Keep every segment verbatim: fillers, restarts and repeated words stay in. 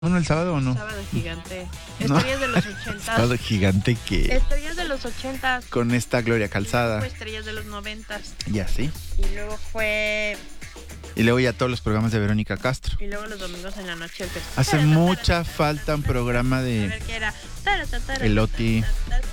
Bueno, ¿el sábado o no? Sábado gigante. No. Estrellas de los ochentas. Sábado gigante que... Estrellas de los ochentas. Con esta Gloria Calzada. Fue Estrellas de los noventas. Ya, sí. Y luego fue... Y luego ya todos los programas de Verónica Castro. Y luego los domingos en la noche el festival. Hace mucha falta un programa A de... ver qué era. El Oti.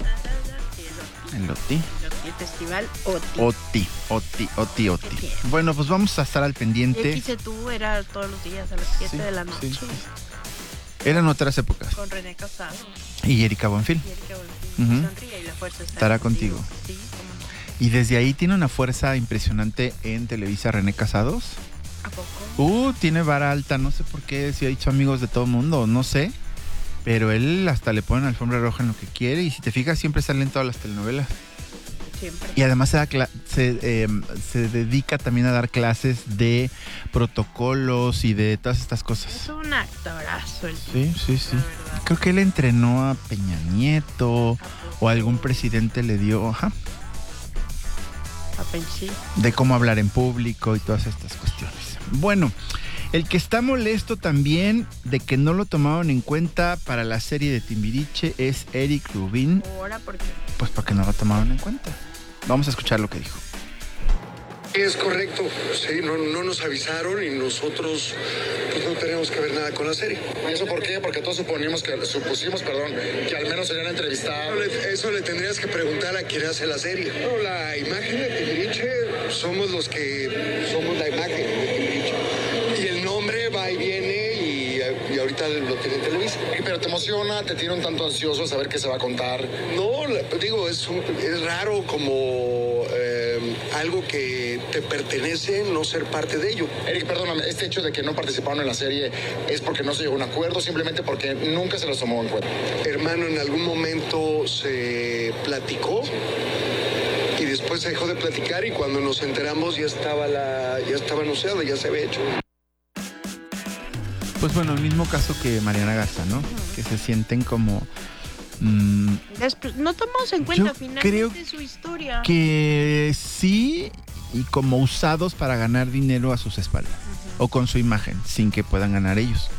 El Oti. El festival Oti. Oti, Oti, Oti, Oti. Qué bien. Bueno, pues vamos a estar al pendiente. X E tú era todos los días a las siete Sí, de la noche. sí, sí. Eran otras épocas. Con René Casado Y Erika Buenfil. y Erika Buenfil. Ujú. Sonríe y la fuerza está Estará contigo. Sí, cómo no. Y desde ahí tiene una fuerza impresionante en Televisa René Casados. ¿A poco? Uh, tiene vara alta, no sé por qué, si ha dicho amigos de todo el mundo, no sé. Pero él hasta le pone alfombra roja en lo que quiere. Y si te fijas, siempre sale en todas las telenovelas. Siempre. Y además se, da cla- se, eh, se dedica también a dar clases de protocolos y de todas estas cosas. Es un actorazo el tipo, Sí, sí, sí. la verdad. Creo que él entrenó a Peña Nieto ¿A poco? o algún presidente le dio, ajá, A Penchi. de cómo hablar en público y todas estas cuestiones. Bueno, el que está molesto también de que no lo tomaron en cuenta para la serie de Timbiriche es Eric Rubin, Ahora porque pues porque no lo tomaron en cuenta. Vamos a escuchar lo que dijo. Es correcto, sí, no, no nos avisaron y nosotros pues no tenemos que ver nada con la serie. ¿Y eso por qué? Porque todos suponimos que, supusimos, perdón, que al menos serían Eso entrevistados. le, eso le tendrías que preguntar a quien hace la serie. No, la imagen de Timbiriche somos los que somos la imagen de Timbiriche. Y el nombre va y viene y, y ahorita lo tiene en Televisa. Pero te emociona, te tiene un tanto ansioso a saber qué se va a contar. No, la- digo, es, un- es raro como eh, algo que te pertenece no ser parte de ello. Eric, perdóname, este hecho de que no participaron en la serie es porque no se llegó a un acuerdo, simplemente porque nunca se los tomó en cuenta. Hermano, en algún momento se platicó y después se dejó de platicar y cuando nos enteramos ya estaba la, ya estaba anunciado, ya se había hecho. Pues bueno, el mismo caso que Mariana Garza, ¿no? Que se sienten como mm, Después, no tomamos en cuenta Yo finalmente creo su historia. que sí y como usados para ganar dinero a sus espaldas o con su imagen, sin que puedan ganar ellos.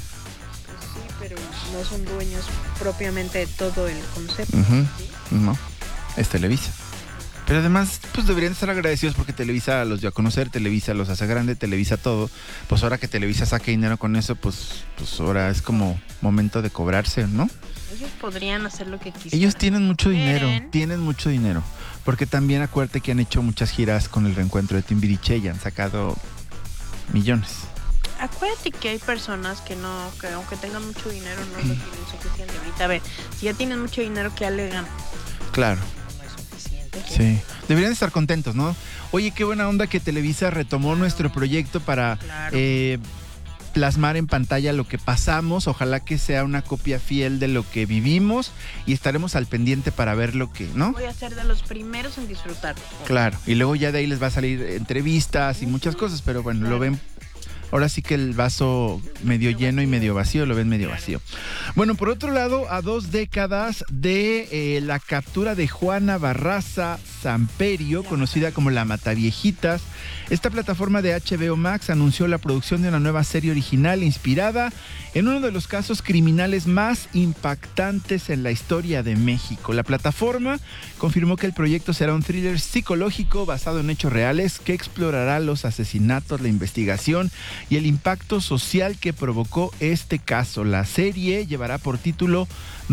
Pues sí, pero no son dueños propiamente de todo el concepto. Ujú. ¿sí? No, es Televisa. Pero además, pues deberían estar agradecidos porque Televisa los dio a conocer, Televisa los hace grande, Televisa todo. Pues ahora que Televisa saque dinero con eso, pues, pues ahora es como momento de cobrarse, ¿no? Ellos podrían hacer lo que quisieran. Ellos tienen mucho dinero, ¿Quieren? tienen mucho dinero. Porque también acuérdate que han hecho muchas giras con el reencuentro de Timbiriche y han sacado millones. Acuérdate que hay personas que no, que aunque tengan mucho dinero, no lo tienen suficiente. Ahorita, a ver, si ya tienen mucho dinero, ¿qué alegan? Claro. No es suficiente. ¿qué? Sí, deberían estar contentos, ¿no? Oye, qué buena onda que Televisa retomó nuestro proyecto para Claro. eh, plasmar en pantalla lo que pasamos. Ojalá que sea una copia fiel de lo que vivimos y estaremos al pendiente para ver lo que, ¿no? Voy a ser de los primeros en disfrutar. Claro, y luego ya de ahí les va a salir entrevistas y muchas cosas, pero bueno, lo ven. Ahora sí que el vaso medio lleno y medio vacío, lo ven medio vacío. Bueno, por otro lado, a dos décadas de eh, la captura de Juana Barraza Samperio, conocida como La Mataviejitas, esta plataforma de H B O Max anunció la producción de una nueva serie original inspirada en uno de los casos criminales más impactantes en la historia de México. La plataforma confirmó que el proyecto será un thriller psicológico basado en hechos reales que explorará los asesinatos, la investigación y el impacto social que provocó este caso. La serie llevará por título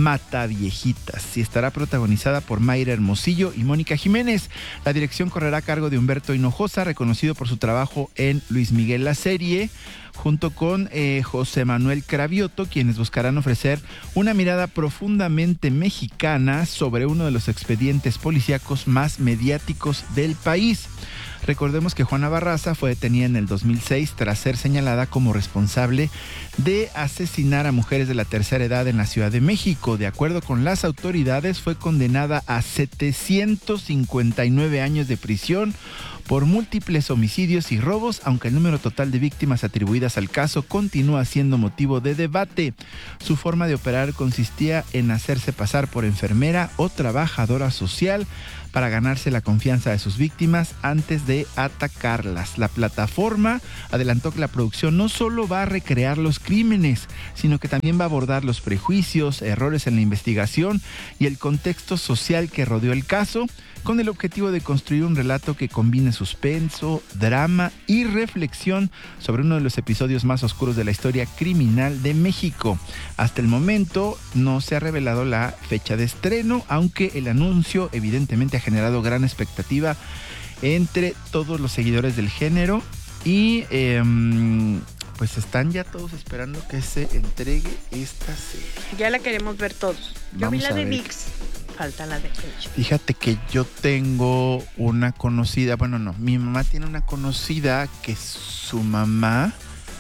Mataviejitas y estará protagonizada por Mayra Hermosillo y Mónica Jiménez. La dirección correrá a cargo de Humberto Hinojosa, reconocido por su trabajo en Luis Miguel la serie, junto con eh, José Manuel Cravioto, quienes buscarán ofrecer una mirada profundamente mexicana sobre uno de los expedientes policíacos más mediáticos del país. Recordemos que Juana Barraza fue detenida en el dos mil seis tras ser señalada como responsable de asesinar a mujeres de la tercera edad en la Ciudad de México. De acuerdo con las autoridades, fue condenada a setecientos cincuenta y nueve años de prisión por múltiples homicidios y robos, aunque el número total de víctimas atribuidas al caso continúa siendo motivo de debate. Su forma de operar consistía en hacerse pasar por enfermera o trabajadora social para ganarse la confianza de sus víctimas antes de atacarlas. La plataforma adelantó que la producción no solo va a recrear los crímenes, sino que también va a abordar los prejuicios, errores en la investigación y el contexto social que rodeó el caso, con el objetivo de construir un relato que combine suspenso, drama y reflexión sobre uno de los episodios más oscuros de la historia criminal de México. Hasta el momento no se ha revelado la fecha de estreno, aunque el anuncio evidentemente ha generado gran expectativa entre todos los seguidores del género y eh, pues están ya todos esperando que se entregue esta serie. Ya la queremos ver todos. Yo Vamos vi la a de ver. Vix. Falta la de Edge. Fíjate que yo tengo una conocida, bueno, no, mi mamá tiene una conocida que su mamá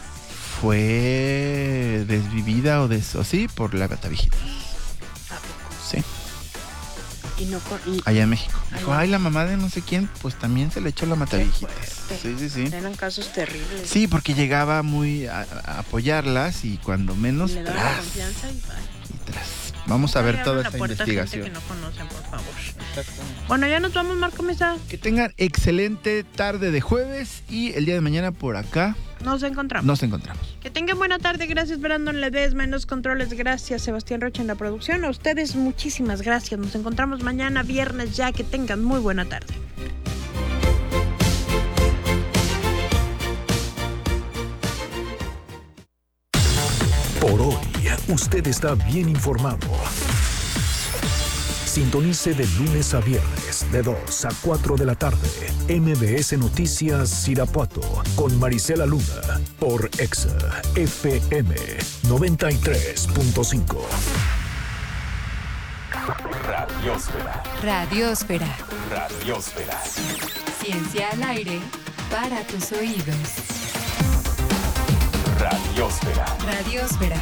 fue desvivida o des, o sí por la Gatavijita. ¿A poco? Sí, Y no con, y allá en México. Dijo, Allá. ay, la mamá de no sé quién, pues también se le echó la Matavijitas. Sí, sí, sí. eran casos terribles. Sí, porque llegaba muy a, a apoyarlas y cuando menos, Le daba la tras, confianza y bye. y tras. Vamos a ver Ay, toda abran la esta puerta a investigación. gente que no conocen, por favor. Bueno, ya nos vamos, Marco Mesa. Que tengan excelente tarde de jueves y el día de mañana por acá Nos encontramos. nos encontramos. Que tengan buena tarde. Gracias, Brandon Ledesma en los controles. Gracias, Sebastián Rocha en la producción. A ustedes, muchísimas gracias. Nos encontramos mañana, viernes ya. Que tengan muy buena tarde. Por hoy, usted está bien informado. Sintonice de lunes a viernes, de dos a cuatro de la tarde, M B S Noticias Irapuato, con Marisela Luna, por Exa F M noventa y tres punto cinco. Radiosfera. Radiosfera. Radiosfera. Ciencia al aire para tus oídos. Radiosfera. Radiosfera.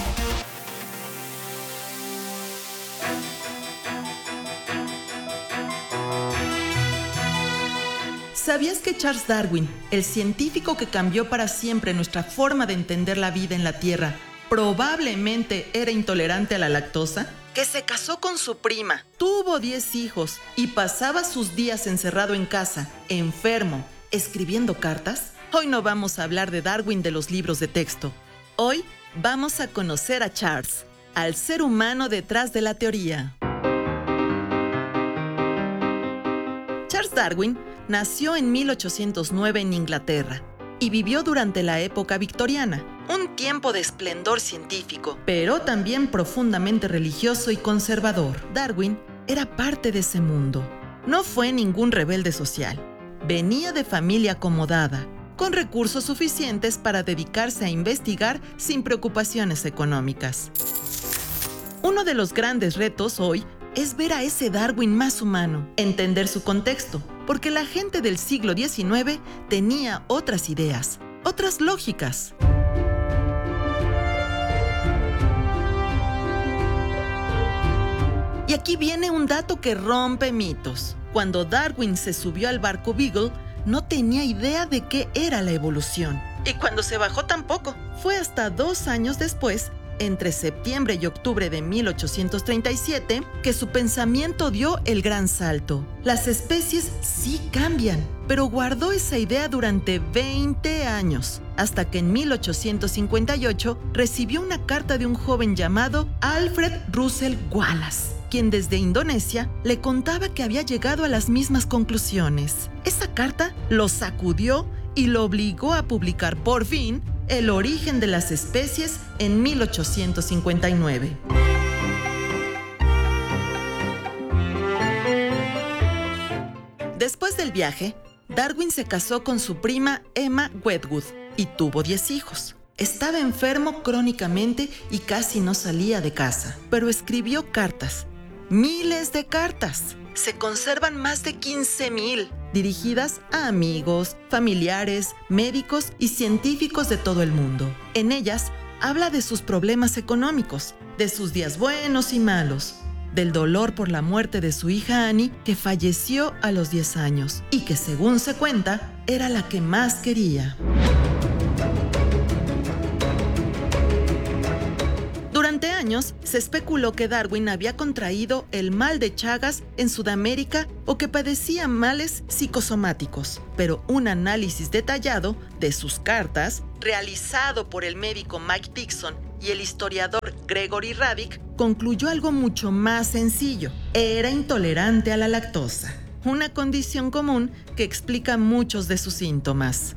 ¿Sabías que Charles Darwin, el científico que cambió para siempre nuestra forma de entender la vida en la Tierra, probablemente era intolerante a la lactosa? Que se casó con su prima, tuvo diez hijos y pasaba sus días encerrado en casa, enfermo, escribiendo cartas. Hoy no vamos a hablar de Darwin de los libros de texto. Hoy vamos a conocer a Charles, al ser humano detrás de la teoría. Charles Darwin nació en mil ochocientos nueve en Inglaterra y vivió durante la época victoriana, un tiempo de esplendor científico, pero también profundamente religioso y conservador. Darwin era parte de ese mundo. No fue ningún rebelde social. Venía de familia acomodada, con recursos suficientes para dedicarse a investigar sin preocupaciones económicas. Uno de los grandes retos hoy es ver a ese Darwin más humano, entender su contexto, porque la gente del siglo diecinueve tenía otras ideas, otras lógicas. Y aquí viene un dato que rompe mitos. Cuando Darwin se subió al barco Beagle, no tenía idea de qué era la evolución. Y cuando se bajó tampoco. Fue hasta dos años después, entre septiembre y octubre de mil ochocientos treinta y siete, que su pensamiento dio el gran salto. Las especies sí cambian, pero guardó esa idea durante veinte años, hasta que en mil ochocientos cincuenta y ocho recibió una carta de un joven llamado Alfred Russel Wallace, quien desde Indonesia le contaba que había llegado a las mismas conclusiones. Esa carta lo sacudió y lo obligó a publicar por fin El origen de las especies en mil ochocientos cincuenta y nueve. Después del viaje, Darwin se casó con su prima Emma Wedgwood y tuvo diez hijos. Estaba enfermo crónicamente y casi no salía de casa, pero escribió cartas, miles de cartas. Se conservan más de quince mil, dirigidas a amigos, familiares, médicos y científicos de todo el mundo. En ellas, habla de sus problemas económicos, de sus días buenos y malos, del dolor por la muerte de su hija Annie, que falleció a los diez años y que, según se cuenta, era la que más quería. Durante años se especuló que Darwin había contraído el mal de Chagas en Sudamérica o que padecía males psicosomáticos, pero un análisis detallado de sus cartas, realizado por el médico Mike Dixon y el historiador Gregory Radic, concluyó algo mucho más sencillo: era intolerante a la lactosa, una condición común que explica muchos de sus síntomas.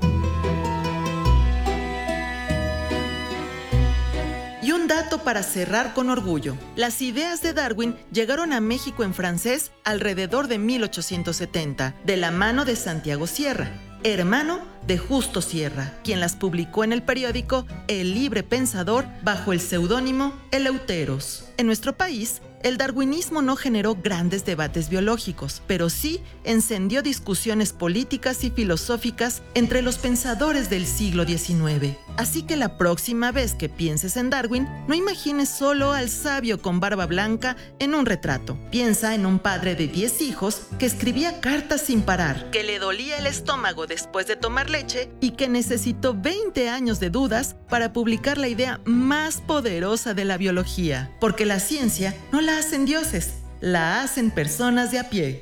Y un dato para cerrar con orgullo: las ideas de Darwin llegaron a México en francés alrededor de mil ochocientos setenta, de la mano de Santiago Sierra, hermano de Justo Sierra, quien las publicó en el periódico El Libre Pensador bajo el seudónimo Eleuteros. En nuestro país, el darwinismo no generó grandes debates biológicos, pero sí encendió discusiones políticas y filosóficas entre los pensadores del siglo diecinueve. Así que la próxima vez que pienses en Darwin, no imagines solo al sabio con barba blanca en un retrato. Piensa en un padre de diez hijos que escribía cartas sin parar, que le dolía el estómago después de tomar leche y que necesitó veinte años de dudas para publicar la idea más poderosa de la biología. Porque la ciencia no la hacen dioses, la hacen personas de a pie.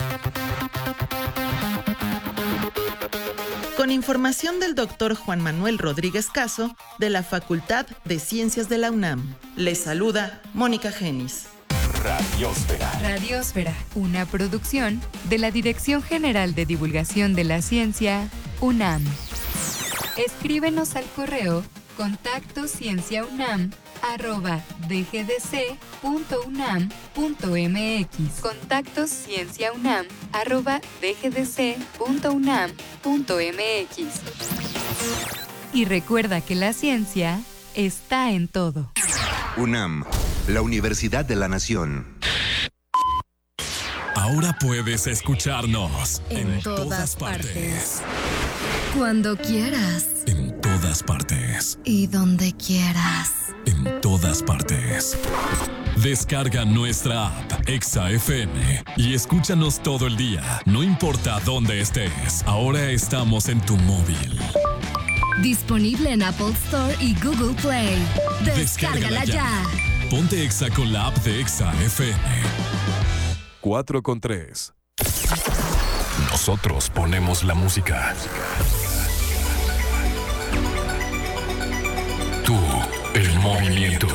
Con información del doctor Juan Manuel Rodríguez Caso, de la Facultad de Ciencias de la UNAM. Les saluda Mónica Genis. Radiósfera. Radiósfera, una producción de la Dirección General de Divulgación de la Ciencia, UNAM. Escríbenos al correo contacto cienciaunam arroba dgdc.unam.mx. Contacto cienciaunam arroba dgdc.unam.mx. Y recuerda que la ciencia está en todo. UNAM, la Universidad de la Nación. Ahora puedes escucharnos en, en todas, todas partes. partes. Cuando quieras. En todas partes. Y donde quieras. En todas partes. Descarga nuestra app Exa F M y escúchanos todo el día, no importa dónde estés. Ahora estamos en tu móvil. Disponible en Apple Store y Google Play. Descárgala, Descárgala ya. ya. Ponte Exa con la app de Exa F M. cuatro con tres. Nosotros ponemos la música. Tú, el movimiento.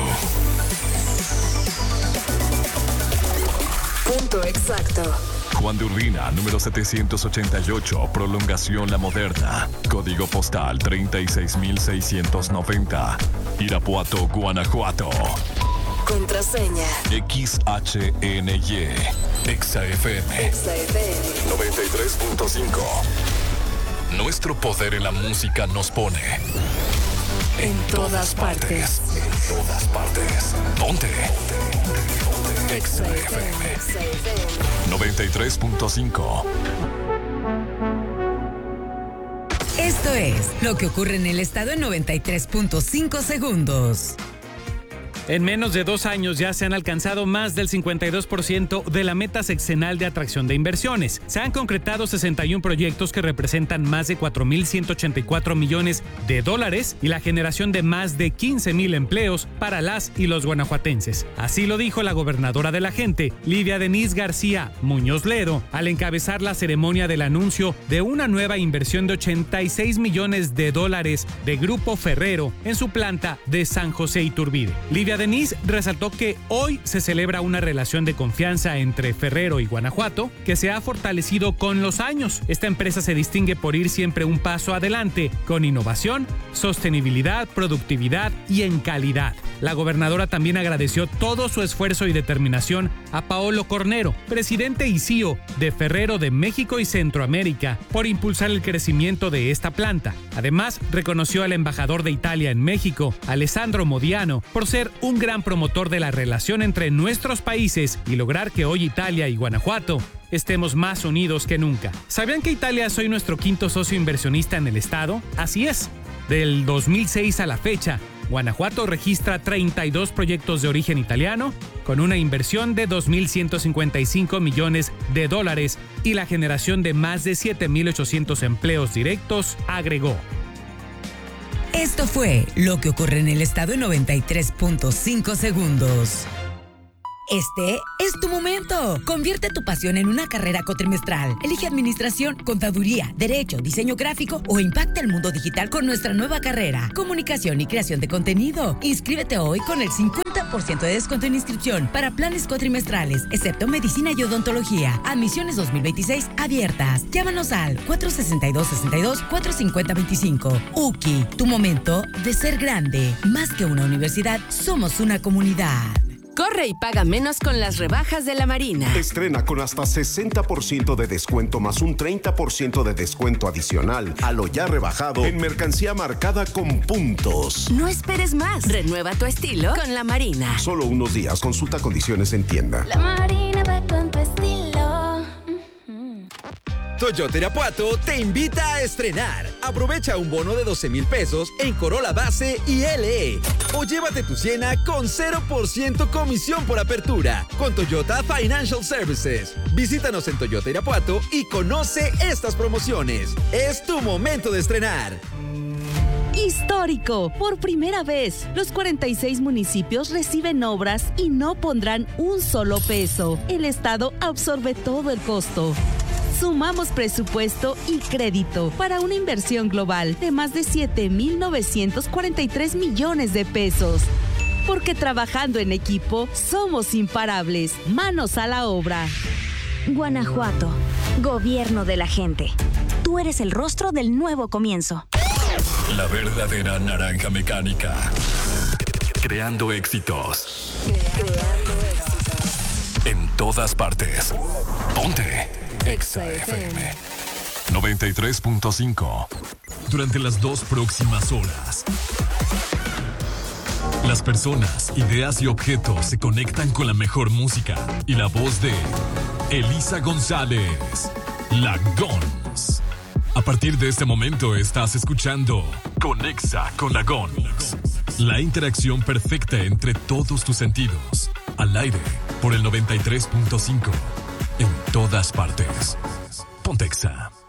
Punto exacto. Juan de Urbina, número setecientos ochenta y ocho, Prolongación La Moderna. Código postal treinta y seis mil seiscientos noventa. Irapuato, Guanajuato. Contraseña X H N Y. Exa F M. Exa F M noventa y tres punto cinco. Nuestro poder en la música nos pone en, en todas, todas partes. partes. En todas partes. Ponte. Ponte. Exa F M noventa y tres punto cinco. Esto es lo que ocurre en el estado en noventa y tres punto cinco segundos. En menos de dos años ya se han alcanzado más del cincuenta y dos por ciento de la meta sexenal de atracción de inversiones. Se han concretado sesenta y uno proyectos que representan más de cuatro mil ciento ochenta y cuatro millones de dólares y la generación de más de quince mil empleos para las y los guanajuatenses. Así lo dijo la gobernadora de la gente, Lidia Denise García Muñoz Ledo, al encabezar la ceremonia del anuncio de una nueva inversión de ochenta y seis millones de dólares de Grupo Ferrero en su planta de San José Iturbide. Lidia Denise resaltó que hoy se celebra una relación de confianza entre Ferrero y Guanajuato que se ha fortalecido con los años. Esta empresa se distingue por ir siempre un paso adelante con innovación, sostenibilidad, productividad y en calidad. La gobernadora también agradeció todo su esfuerzo y determinación a Paolo Cornero, presidente y C E O de Ferrero de México y Centroamérica, por impulsar el crecimiento de esta planta. Además, reconoció al embajador de Italia en México, Alessandro Modiano, por ser un gran promotor de la relación entre nuestros países y lograr que hoy Italia y Guanajuato estemos más unidos que nunca. ¿Sabían que Italia es hoy nuestro quinto socio inversionista en el estado? Así es. Del dos mil seis a la fecha, Guanajuato registra treinta y dos proyectos de origen italiano, con una inversión de dos mil ciento cincuenta y cinco millones de dólares y la generación de más de siete mil ochocientos empleos directos, agregó. Esto fue Lo que ocurre en el estado en noventa y tres punto cinco segundos. Este es tu momento. Convierte tu pasión en una carrera cuatrimestral. Elige administración, contaduría, derecho, diseño gráfico o impacta el mundo digital con nuestra nueva carrera, comunicación y creación de contenido. Inscríbete hoy con el cincuenta por ciento de descuento en inscripción para planes cuatrimestrales, excepto medicina y odontología. Admisiones dos mil veintiséis abiertas. Llámanos al cuatro sesenta y dos, sesenta y dos, cuatro cincuenta, veinticinco. U C I, tu momento de ser grande. Más que una universidad, somos una comunidad. Corre y paga menos con las rebajas de la Marina. Estrena con hasta sesenta por ciento de descuento más un treinta por ciento de descuento adicional a lo ya rebajado en mercancía marcada con puntos. No esperes más. Renueva tu estilo con la Marina. Solo unos días. Consulta condiciones en tienda. La Marina va con tu estilo. Toyota Irapuato te invita a estrenar. Aprovecha un bono de doce mil pesos en Corolla Base y L E. O llévate tu Siena con cero por ciento comisión por apertura con Toyota Financial Services. Visítanos en Toyota Irapuato y conoce estas promociones. Es tu momento de estrenar. Histórico. Por primera vez, los cuarenta y seis municipios reciben obras y no pondrán un solo peso. El Estado absorbe todo el costo. Sumamos presupuesto y crédito para una inversión global de más de siete mil novecientos cuarenta y tres millones de pesos. Porque trabajando en equipo, somos imparables. Manos a la obra. Guanajuato, gobierno de la gente. Tú eres el rostro del nuevo comienzo. La verdadera naranja mecánica. Creando éxitos. Creando éxitos. En todas partes. Ponte. Exa F M noventa y tres punto cinco. Durante las dos próximas horas, las personas, ideas y objetos se conectan con la mejor música y la voz de Elisa González, la Gons. A partir de este momento estás escuchando Conexa con la Gons. La interacción perfecta entre todos tus sentidos. Al aire por el noventa y tres punto cinco. En todas partes. Ponte Exa.